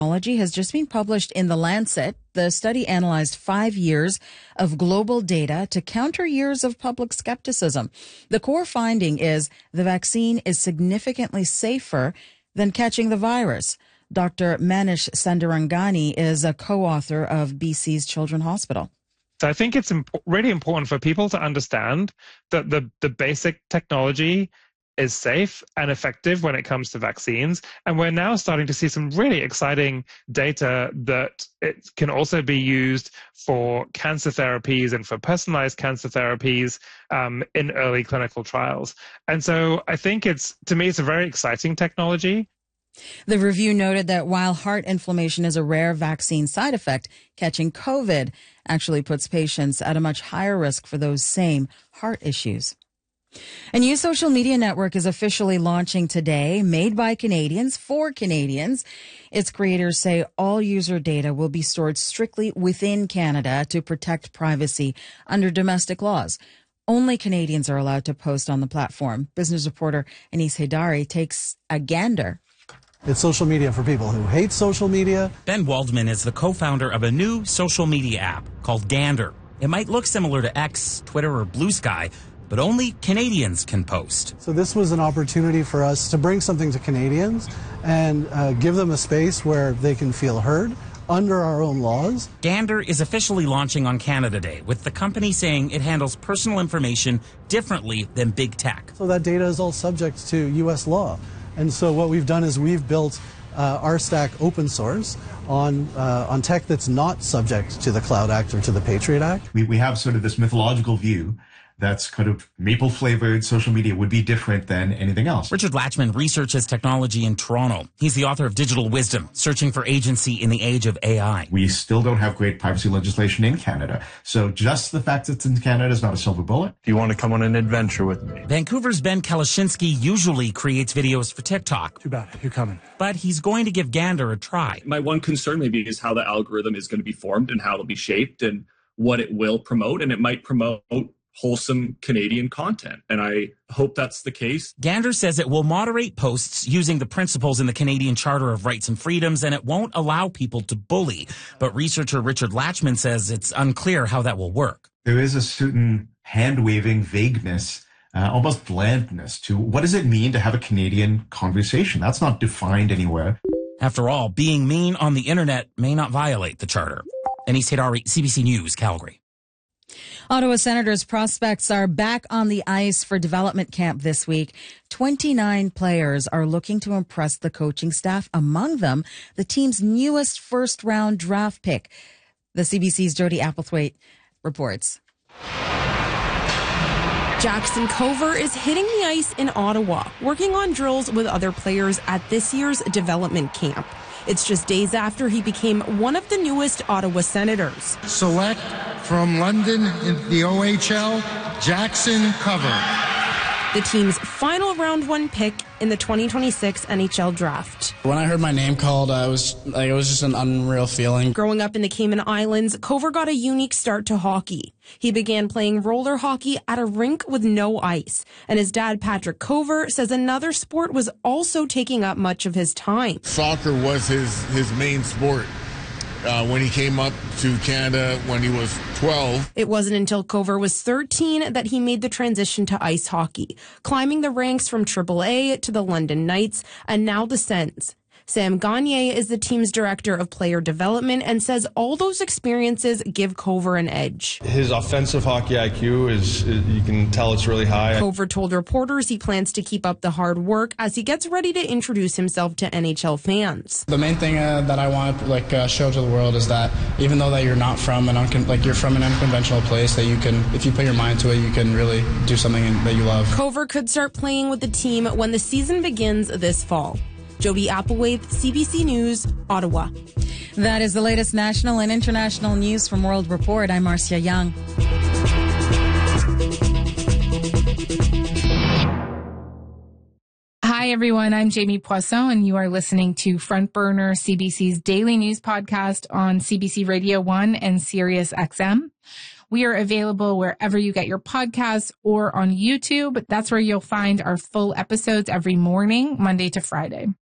Technology has just been published in The Lancet. The study analyzed 5 years of global data to counter years of public skepticism. The core finding is the vaccine is significantly safer than catching the virus. Dr. Manish Sandarangani is a co-author of BC's Children's Hospital. So I think it's really important for people to understand that the basic technology is safe and effective when it comes to vaccines. And we're now starting to see some really exciting data that it can also be used for cancer therapies and for personalized cancer therapies in early clinical trials. And so I think to me, it's a very exciting technology. The review noted that while heart inflammation is a rare vaccine side effect, catching COVID actually puts patients at a much higher risk for those same heart issues. A new social media network is officially launching today, made by Canadians for Canadians. Its creators say all user data will be stored strictly within Canada to protect privacy under domestic laws. Only Canadians are allowed to post on the platform. Business reporter Anis Haidari takes a gander. It's social media for people who hate social media. Ben Waldman is the co-founder of a new social media app called Gander. It might look similar to X, Twitter, or Blue Sky, but only Canadians can post. So this was an opportunity for us to bring something to Canadians and give them a space where they can feel heard under our own laws. Gander is officially launching on Canada Day, with the company saying it handles personal information differently than big tech. So that data is all subject to U.S. law. And so what we've done is we've built RStack open source on tech that's not subject to the Cloud Act or to the Patriot Act. We have sort of this mythological view that's kind of maple-flavored social media would be different than anything else. Richard Latchman researches technology in Toronto. He's the author of Digital Wisdom, Searching for Agency in the Age of AI. We still don't have great privacy legislation in Canada. So just the fact that it's in Canada is not a silver bullet. Do you want to come on an adventure with me? Vancouver's Ben Kalashinsky usually creates videos for TikTok. Too bad. You're coming. But he's going to give Gander a try. My one concern maybe is how the algorithm is going to be formed and how it'll be shaped and what it will promote. And it might promote wholesome Canadian content. And I hope that's the case. Gander says it will moderate posts using the principles in the Canadian Charter of Rights and Freedoms, and it won't allow people to bully. But researcher Richard Latchman says it's unclear how that will work. There is a certain hand-waving vagueness, almost blandness to what does it mean to have a Canadian conversation? That's not defined anywhere. After all, being mean on the internet may not violate the Charter. Anis Haidari, CBC News, Calgary. Ottawa Senators prospects are back on the ice for development camp this week. 29 players are looking to impress the coaching staff, among them the team's newest first-round draft pick. The CBC's Jody Applethwaite reports. Jackson Cover is hitting the ice in Ottawa, working on drills with other players at this year's development camp. It's just days after he became one of the newest Ottawa Senators. Select from London in the OHL, Jackson Cover. The team's final round one pick in the 2026 NHL draft. When I heard my name called, it was just an unreal feeling. Growing up in the Cayman Islands, Cover got a unique start to hockey. He began playing roller hockey at a rink with no ice. And his dad, Patrick Cover, says another sport was also taking up much of his time. Soccer was his main sport. When he came up to Canada when he was 12. It wasn't until Cover was 13 that he made the transition to ice hockey, climbing the ranks from AAA to the London Knights and now the Sens. Sam Gagner is the team's director of player development and says all those experiences give Cover an edge. His offensive hockey IQ is you can tell it's really high. Cover told reporters he plans to keep up the hard work as he gets ready to introduce himself to NHL fans. The main thing that I want to show to the world is that even though that you're not from you're from an unconventional place, that you can, if you put your mind to it, you can really do something that you love. Cover could start playing with the team when the season begins this fall. Jody Applethwaite, CBC News, Ottawa. That is the latest national and international news from World Report. I'm Marcia Young. Hi, everyone. I'm Jamie Poisson, and you are listening to Front Burner, CBC's daily news podcast on CBC Radio 1 and Sirius XM. We are available wherever you get your podcasts or on YouTube. That's where you'll find our full episodes every morning, Monday to Friday.